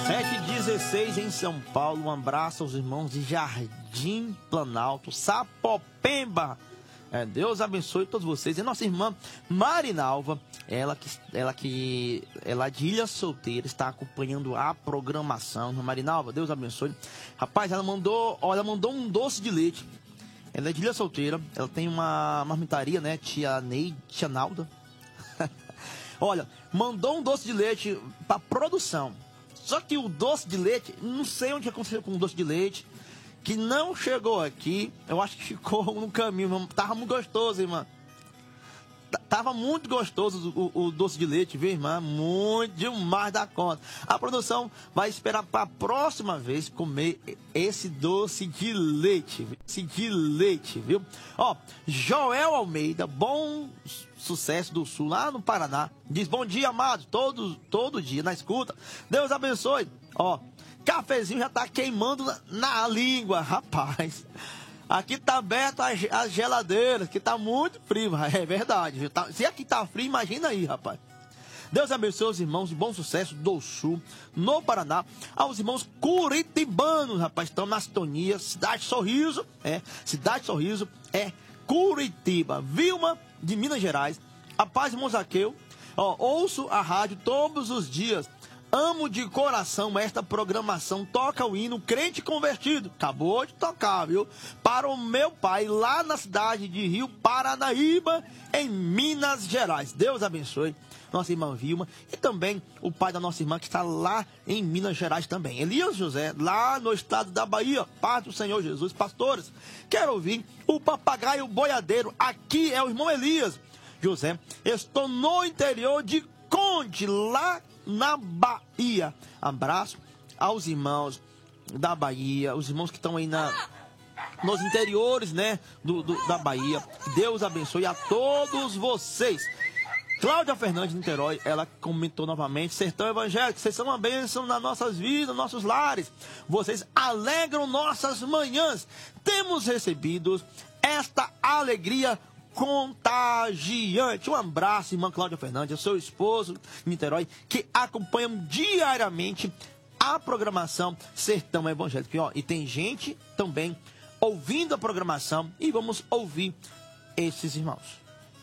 7h16 em São Paulo. Um abraço aos irmãos de Jardim Planalto, Sapopemba. Deus abençoe todos vocês. E nossa irmã Marinalva, ela de Ilha Solteira, está acompanhando a programação. Marinalva, Deus abençoe. Rapaz, ela mandou um doce de leite. Ela é de Ilha Solteira, ela tem uma marmitaria, né? Tia Neide, tia Nalda. Olha, mandou um doce de leite para produção. Só que o doce de leite, não sei onde aconteceu com o doce de leite, que não chegou aqui. Eu acho que ficou no caminho, irmão. Tava muito gostoso, irmã. Tava muito gostoso o doce de leite, viu, irmã? Muito demais da conta. A produção vai esperar para a próxima vez comer esse doce de leite. Viu? Ó, Joel Almeida, Bom Sucesso do Sul, lá no Paraná, diz: bom dia, amados, todo dia na escuta. Deus abençoe. Ó, cafezinho já tá queimando na língua, rapaz. Aqui tá aberto as geladeiras, que tá muito frio, é verdade. Viu? Se aqui tá frio, imagina aí, rapaz. Deus abençoe os irmãos de Bom Sucesso do Sul, no Paraná. Aos irmãos curitibanos, rapaz, estão na sintonia. Cidade Sorriso é Curitiba. Vilma, de Minas Gerais. A paz, irmão Zaqueu. Ó, ouço a rádio todos os dias. Amo de coração esta programação. Toca o hino Crente Convertido. Acabou de tocar, viu? Para o meu pai, lá na cidade de Rio Paranaíba, em Minas Gerais. Deus abençoe nossa irmã Vilma. E também o pai da nossa irmã que está lá em Minas Gerais também. Elias José, lá no estado da Bahia. Paz do Senhor Jesus. Pastores, quero ouvir o papagaio boiadeiro. Aqui é o irmão Elias José. Estou no interior de Conde, lá na Bahia. Abraço aos irmãos da Bahia, os irmãos que estão aí nos interiores, né, da Bahia. Deus abençoe a todos vocês. Cláudia Fernandes de Niterói, ela comentou novamente: Sertão Evangélico, vocês são uma bênção nas nossas vidas, nos nossos lares. Vocês alegram nossas manhãs. Temos recebido esta alegria contagiante. Um abraço, irmã Cláudia Fernandes, seu esposo de Niterói, que acompanham diariamente a programação Sertão Evangélico. E tem gente também ouvindo a programação, e vamos ouvir esses irmãos.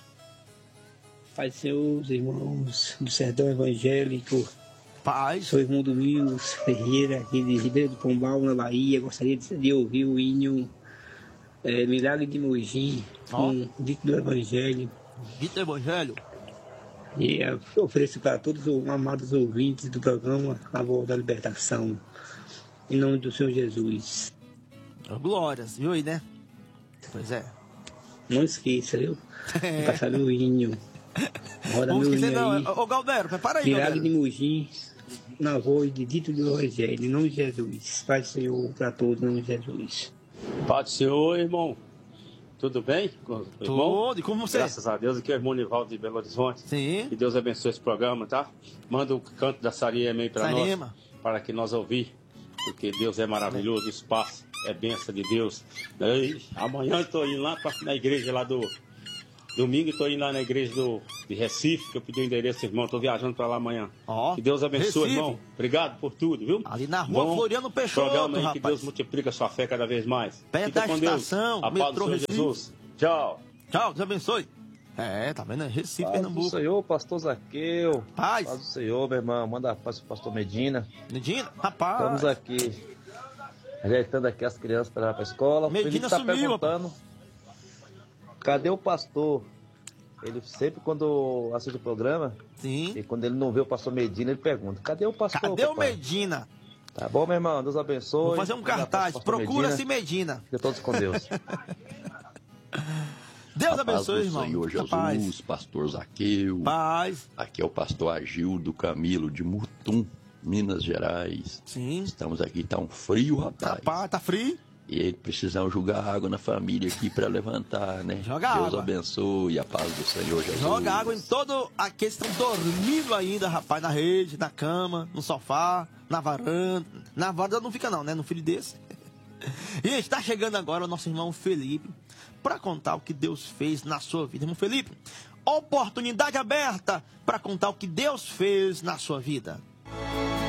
Pai do Senhor, os irmãos do Sertão Evangélico. Paz. Sou irmão Domingos Ferreira, aqui de Ribeiro do Pombal, na Bahia. Gostaria de ouvir o hino Milagre de Mogi, com Dito do Evangelho. Dito do Evangelho. E ofereço para todos os amados ouvintes do programa A Voz da Libertação, em nome do Senhor Jesus. Glórias, viu aí, né? Pois é. Não esqueça, viu? Passar o hino. Vamos esquecer não. Ô Galdero, prepara aí, Milagre Galdero. de Mogi, na voz de Dito do Evangelho, em nome de Jesus. Pai do Senhor para todos, em nome de Jesus. Paz do Senhor, irmão. Tudo bem? Tudo, e como você? Graças a Deus, aqui é o irmão Nivaldo de Belo Horizonte. Sim. Que Deus abençoe esse programa, tá? Manda o canto da Sarinha aí para nós, para que nós ouvir, porque Deus é maravilhoso, o espaço é bênção de Deus. Amanhã eu estou indo lá na igreja lá do... Domingo estou indo lá na igreja de Recife, que eu pedi o endereço, irmão. Estou viajando para lá amanhã. Que Deus abençoe, Recife. Irmão. Obrigado por tudo, viu? Ali na rua Floriano Peixoto, programa aí, rapaz. que Deus multiplica a sua fé cada vez mais. Perto da estação, a paz do Senhor Jesus. Tchau. Tchau, Deus abençoe. Tá vendo? Recife, paz Pernambuco. Paz do Senhor, pastor Zaqueu. Paz. Paz do Senhor, meu irmão. Manda a paz pro pastor Medina. Medina? Rapaz. Estamos aqui, ajeitando aqui as crianças para ir para a escola. Medina tá sumiu, perguntando, cadê o pastor? Ele sempre, quando assiste o programa, sim, e quando ele não vê o pastor Medina, ele pergunta: cadê o pastor? Cadê o Medina? Tá bom, meu irmão? Deus abençoe. Vou fazer um cartaz. Procura-se Medina. Fica todos com Deus. Deus abençoe, irmão. Senhor Jesus, pastor Zaqueu. Paz. Aqui é o pastor Agildo Camilo, de Mutum, Minas Gerais. Sim. Estamos aqui, tá um frio, rapaz. Rapaz, tá frio? E precisamos jogar água na família aqui para levantar, né? Joga água. Deus abençoe a paz do Senhor Jesus. Joga água em todo aqueles que estão dormindo ainda, rapaz, na rede, na cama, no sofá, na varanda. Na varanda não fica não, né? No filho desse. E está chegando agora o nosso irmão Felipe para contar o que Deus fez na sua vida. Irmão Felipe, oportunidade aberta para contar o que Deus fez na sua vida.